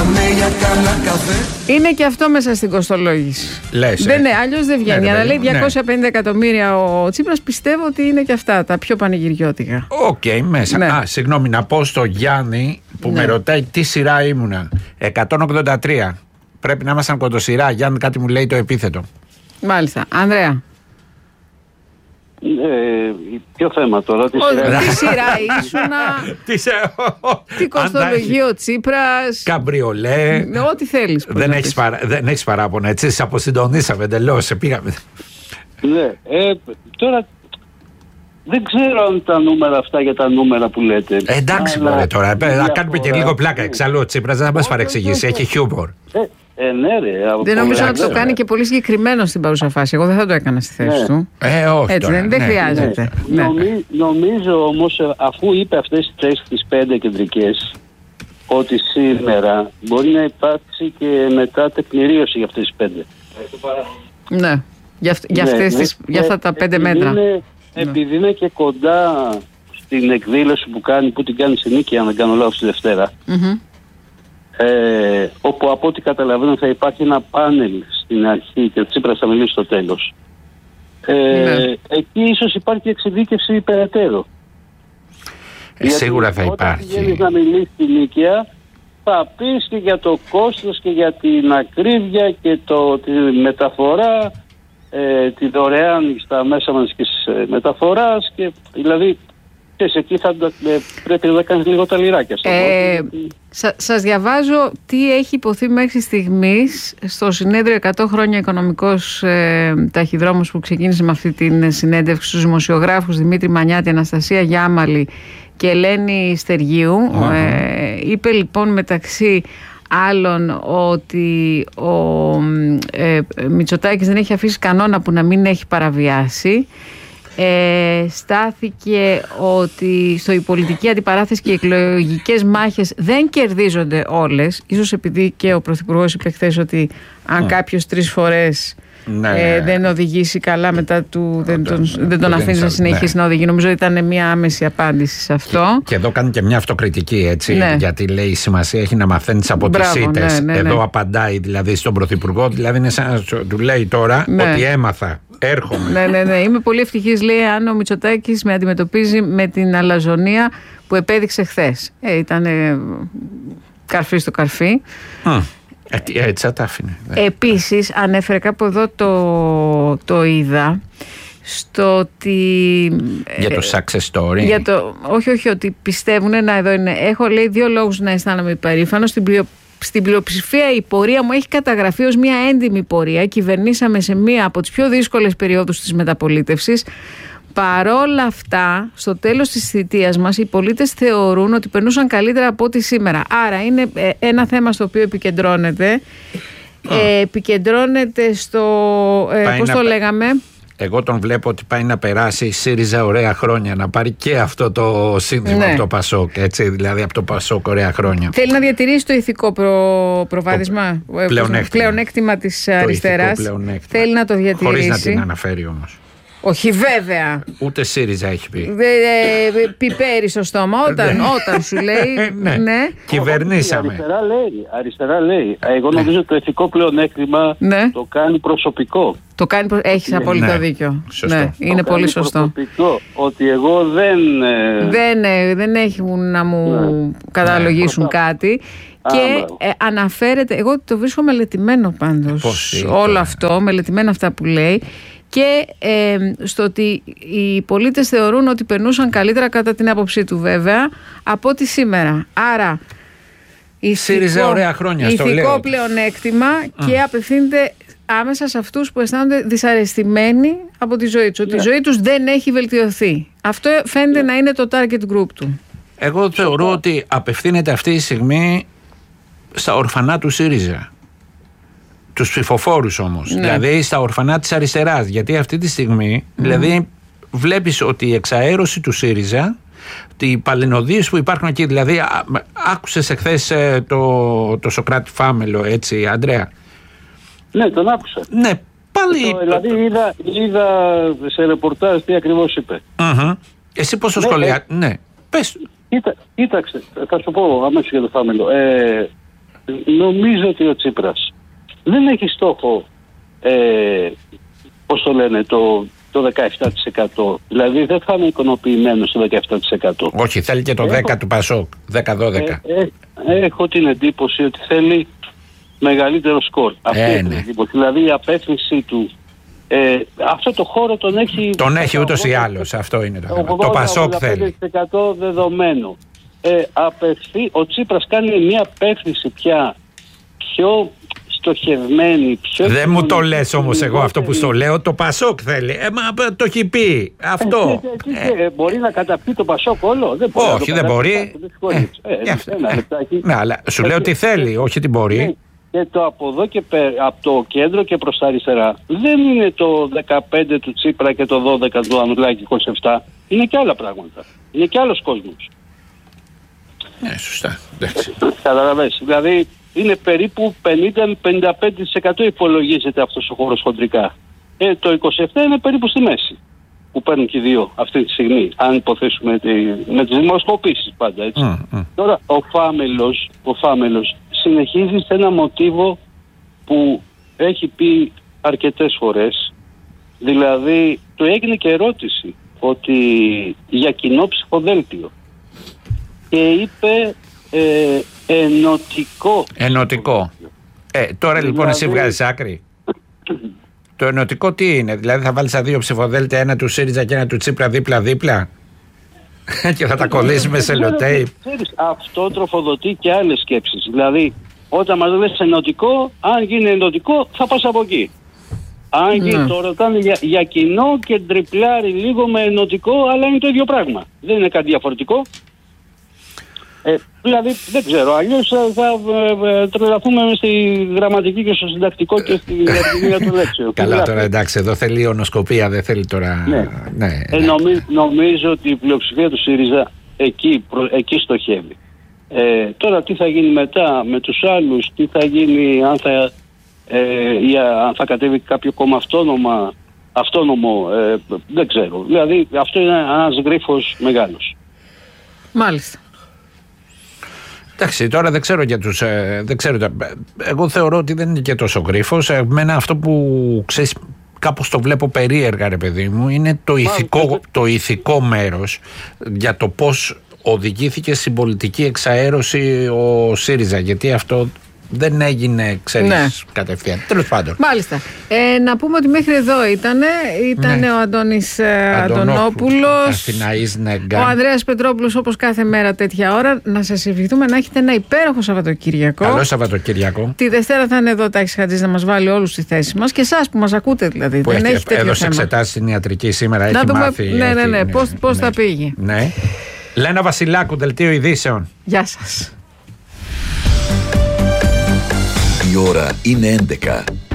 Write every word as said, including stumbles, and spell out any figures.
πάμε για καλά καφέ. Είναι και αυτό μέσα στην κοστολόγηση. Λες, δεν είναι, ε. αλλιώς δεν βγαίνει. Ναι, Αλλά λέει ναι. διακόσια πενήντα εκατομμύρια ο Τσίπρας, πιστεύω ότι είναι και αυτά τα πιο πανηγυριώτικα. Οκ, okay, μέσα. Ναι. Α, συγγνώμη, να πω στο Γιάννη που ναι. με ρωτάει τι σειρά ήμουνα. εκατόν ογδόντα τρία. Πρέπει να ήμασταν κοντοσυρά. Γιάννη, κάτι μου λέει το επίθετο. Μάλιστα. Ανδρέα. Ε, ποιο θέμα τώρα, τι Ο, σειρά, τι σειρά ήσουνα, τι κοστολογεί ο Τσίπρας, καμπριολέ. ό,τι θέλεις. Δεν έχεις, παρά, δεν έχεις παράπονα, έτσι, σε αποσυντονίσαμε εντελώς, πήγαμε. Ναι, ε, τώρα δεν ξέρω αν τα νούμερα αυτά για τα νούμερα που λέτε. Ε, εντάξει, μωρέ τώρα, να κάνουμε και λίγο πλάκα. Εξάλλου ο Τσίπρας δεν θα μας παρεξηγήσει, έχει χιούμορ. Ε, ε, ναι, ρε, δεν νομίζω να το ναι, κάνει και πολύ συγκεκριμένο στην παρούσα φάση. Εγώ δεν θα το έκανα στη θέση ναι. του. Ε, όχι. Έτσι, τώρα, δεν, δεν ναι. χρειάζεται. Ναι. Ναι. Νομι, νομίζω όμως, αφού είπε αυτές τις θέσεις τις πέντε κεντρικές, ότι σήμερα μπορεί να υπάρξει και μετά τεκμηρίωση για αυτές τις πέντε. Ναι, για, αυ, για, αυτές ναι, τις, ναι, για αυτά τα πέντε επειδή μέτρα. Είναι, ναι. Επειδή είναι και κοντά στην εκδήλωση που κάνει, που την κάνει σε Νίκη, αν δεν κάνω λάθος, τη Δευτέρα. Mm-hmm. Ε, όπου από ό,τι καταλαβαίνω θα υπάρχει ένα πάνελ στην αρχή και ο Τσίπρας θα μιλήσει στο τέλος. Ε, ναι. Εκεί ίσως υπάρχει εξειδίκευση περαιτέρω. Ε, σίγουρα θα όταν υπάρχει. Όταν βγαίνεις να μιλήσεις στην Νίκαια, θα πεις και για το κόστος και για την ακρίβεια και το, τη μεταφορά, ε, τη δωρεάν στα μέσα μαζικής μεταφοράς, και δηλαδή και εκεί θα, ε, πρέπει να κάνεις λίγο τα λιράκια. Ε, σα, σας διαβάζω τι έχει υποθεί μέχρι στιγμής στο συνέδριο εκατό χρόνια οικονομικός ε, ταχυδρόμος, που ξεκίνησε με αυτή την συνέντευξη στους δημοσιογράφους Δημήτρη Μανιάτη, Αναστασία Γιάμαλη και Ελένη Στεργίου. Mm-hmm. Ε, είπε λοιπόν μεταξύ άλλων ότι ο ε, Μητσοτάκης δεν έχει αφήσει κανόνα που να μην έχει παραβιάσει. Ε, στάθηκε ότι στο η πολιτική αντιπαράθεση και οι εκλογικές μάχες δεν κερδίζονται όλες, ίσως επειδή και ο Πρωθυπουργός είπε χθες ότι αν mm. κάποιος τρεις φορές ναι, ε, δεν οδηγήσει καλά μετά του, δεν τον, δεν τον αφήνει να συνεχίσει ναι. να οδηγεί. Νομίζω ότι ήταν μια άμεση απάντηση σε αυτό. Και εδώ κάνει και μια αυτοκριτική, έτσι, ναι. γιατί λέει η σημασία έχει να μαθαίνεις από τις ήττες. Ναι, ναι, ναι. Εδώ απαντάει δηλαδή στον Πρωθυπουργό, δηλαδή είναι σαν να του λέει τώρα ναι. ότι έμαθα. Έρχομαι. Ναι, ναι, ναι. Είμαι πολύ ευτυχής, λέει, αν ο Μητσοτάκης με αντιμετωπίζει με την αλαζονία που επέδειξε χθες. Ε, ήταν καρφί στο καρφί. Mm. Ε, έτσι θα τα άφηνε. Επίσης, ανέφερε κάπου εδώ το, το είδα, στο ότι... Για το success story. Για το, όχι, όχι, ότι πιστεύουν, να εδώ είναι. Έχω, λέει, δύο λόγους να αισθάνομαι υπερήφανος. Στην πλειο, Στην πλειοψηφία η πορεία μου έχει καταγραφεί ως μια έντιμη πορεία. Κυβερνήσαμε σε μια από τις πιο δύσκολες περιόδους της μεταπολίτευσης. Παρόλα αυτά, στο τέλος της θητείας μας, οι πολίτες θεωρούν ότι περνούσαν καλύτερα από ό,τι σήμερα. Άρα είναι ένα θέμα στο οποίο επικεντρώνεται. Ε, επικεντρώνεται στο... Ε, πώς το λέγαμε... Εγώ τον βλέπω ότι πάει να περάσει η ΣΥΡΙΖΑ ωραία χρόνια, να πάρει και αυτό το σύνδεσμο ναι. από το ΠΑΣΟΚ, έτσι, δηλαδή από το ΠΑΣΟΚ ωραία χρόνια. Θέλει να διατηρήσει το ηθικό προ... προβάδισμα, το πλεονέκτημα, πλεονέκτημα της αριστεράς. Θέλει να το διατηρήσει. Χωρίς να την αναφέρει όμως. Όχι βέβαια. Ούτε ΣΥΡΙΖΑ έχει πει. Δε, ε, πιπέρι στο στόμα όταν, όταν σου λέει ναι. ναι. Κυβερνήσαμε. Αριστερά λέει, αριστερά λέει. Εγώ νομίζω ότι το ηθικό πλεονέκτημα ναι. το κάνει προσωπικό. Το κάνει, έχεις ναι. απόλυτο ναι. δίκιο. Σωστό. Ναι, είναι το πολύ σωστό. Προσωπικό, ότι εγώ δεν... Δεν, δεν έχουν να μου ναι. καταλογίσουν ναι. κάτι. Και ε, αναφέρεται, εγώ το βρίσκω μελετημένο πάντως όλο αυτό, μελετημένα αυτά που λέει. Και ε, στο ότι οι πολίτες θεωρούν ότι περνούσαν καλύτερα, κατά την άποψή του βέβαια, από ό,τι σήμερα. Άρα ΣΥΡΙΖΑ ωραία χρόνια, ηθικό στο λέω. πλεονέκτημα mm. και απευθύνεται άμεσα σε αυτούς που αισθάνονται δυσαρεστημένοι από τη ζωή τους, ότι yeah. η ζωή τους δεν έχει βελτιωθεί. Αυτό φαίνεται yeah. να είναι το target group του. Εγώ θεωρώ ότι απευθύνεται αυτή τη στιγμή στα ορφανά του ΣΥΡΙΖΑ. Τους ψηφοφόρους όμως, ναι. δηλαδή στα ορφανά της αριστεράς. Γιατί αυτή τη στιγμή, mm. δηλαδή βλέπεις ότι η εξαέρωση του ΣΥΡΙΖΑ, οι παλαινοδίες που υπάρχουν εκεί, δηλαδή α, άκουσες εχθές ε, το, το Σωκράτη Φάμελο, έτσι, Αντρέα? Ναι, τον άκουσα. Ναι, πάλι... Το, δηλαδή είδα, είδα σε ρεπορτάζ τι ακριβώς είπε. Uh-huh. Εσύ πώς το ναι, σχολιάζεις? Ε, ναι, πες. Κοίτα, κοίταξε, θα σου πω αμέσως για το Φάμελο. Ε, νομίζω ότι ο Τσίπρας δεν έχει στόχο, ε, πώς το λένε, το, το δεκαεπτά τοις εκατό. Δηλαδή δεν θα είναι ικανοποιημένο στο δεκαεπτά τοις εκατό. Όχι, θέλει και το έχω, δέκα του Πασόκ, δέκα δώδεκα. Ε, ε, έχω την εντύπωση ότι θέλει μεγαλύτερο σκορ. Αυτή ε, είναι ναι. την εντύπωση. Δηλαδή η απέφυνση του, ε, αυτό το χώρο τον έχει... Τον έχει ούτως ή άλλως, αυτό είναι το θέμα. Το Πασόκ θέλει. ογδόντα τοις εκατό δεδομένο. Ε, απευθεί, ο Τσίπρας κάνει μια απέφυνση πια πιο στοχευμένη, πιο... Δεν μου το λες όμως εγώ αυτό που στο λέω, το Πασόκ θέλει. Ε, μα το έχει πει αυτό. Ε, ε, ε, μπορεί να καταπεί το Πασόκ όλο. Δεν μπορεί. Όχι, δεν μπορεί. Ένα λεπτάκι. Ναι, αλλά σου λέω τι θέλει, όχι τι μπορεί. Και το από εδώ και πέρα, από το κέντρο και προς τα αριστερά, δεν είναι το δεκαπέντε του Τσίπρα και το δώδεκα του Ανδρουλάκη είκοσι επτά. Είναι και άλλα πράγματα. Είναι και άλλος κόσμος. Ναι, σωστά. Καταλαβαίνεις. Δηλαδή είναι περίπου πενήντα με πενήντα πέντε τοις εκατό υπολογίζεται αυτός ο χώρος χοντρικά. Ε, το είκοσι επτά είναι περίπου στη μέση που παίρνουν και οι δύο αυτή τη στιγμή, αν υποθέσουμε τη, με τις δημοσκοπήσεις πάντα, έτσι. Mm, mm. Τώρα ο Φάμελος, ο Φάμελος συνεχίζει σε ένα μοτίβο που έχει πει αρκετές φορές, δηλαδή του έγινε και ερώτηση ότι για κοινό ψηφοδέλτιο και είπε ε, ενωτικό. Ενωτικό. Ε, τώρα δηλαδή... λοιπόν εσύ βγάζεις άκρη. Το ενωτικό τι είναι, δηλαδή θα βάλεις τα δύο ψηφοδέλτια, ένα του ΣΥΡΙΖΑ και ένα του Τσίπρα δίπλα-δίπλα και θα τα κολλήσουμε σε λοτέιπ. Αυτό τροφοδοτεί και άλλες σκέψεις. Δηλαδή όταν μας λες ενωτικό, αν γίνει ενωτικό θα πας από εκεί. Αν γίνει ναι. Το ρωτάνε για, για κοινό και τριπλάρει λίγο με ενωτικό, αλλά είναι το ίδιο πράγμα. Δεν είναι κάτι διαφορετικό. Ε, δηλαδή δεν ξέρω, αλλιώς θα, θα ε, τρελαθούμε στη γραμματική και στο συντακτικό και στη διαδικασία του λέξεου. Καλά τώρα, εντάξει, εδώ θέλει ονοσκοπία, δεν θέλει τώρα... Ναι. Ναι, ναι. Ε, νομι, νομίζω ότι η πλειοψηφία του ΣΥΡΙΖΑ εκεί, προ, εκεί στοχεύει. Ε, τώρα τι θα γίνει μετά με τους άλλους, τι θα γίνει αν θα, ε, ή, αν θα κατέβει κάποιο κόμμα αυτόνομα, αυτόνομο, ε, δεν ξέρω. Δηλαδή αυτό είναι ένας γρίφος μεγάλος. Μάλιστα. Εντάξει, τώρα δεν ξέρω για τους... Ε, δεν ξέρω, εγώ θεωρώ ότι δεν είναι και τόσο γρίφος. Εμένα αυτό που ξέρεις, κάπως το βλέπω περίεργα ρε παιδί μου, είναι το ηθικό, το ηθικό μέρος για το πώς οδηγήθηκε στην πολιτική εξαέρωση ο ΣΥΡΙΖΑ, γιατί αυτό δεν έγινε, ξέρεις, ναι. κατευθείαν. Τέλος πάντων. Μάλιστα. Ε, να πούμε ότι μέχρι εδώ ήταν. Ήταν ναι. ο Αντώνης Αντωνόπουλος, ο Ανδρέας Πετρόπουλος, όπως κάθε μέρα τέτοια ώρα. Να σας ευχηθούμε να έχετε ένα υπέροχο Σαββατοκύριακο. Καλό Σαββατοκύριακο. Τη Δευτέρα θα είναι εδώ ο Τάκης Χατζής να μας βάλει όλους στη θέση μας και εσάς που μας ακούτε δηλαδή. Που δεν έχει, έχει τέτοιο έδωσε θέμα. εξετάσεις στην ιατρική σήμερα, να έχει δούμε, μάθει. Ναι, ναι, ναι. ναι, Πώς, ναι, πώς ναι. θα πήγε. Ναι. Λένα Βασιλάκου, Δελτίο Ειδήσεων. Γεια σας. Η ώρα είναι έντεκα.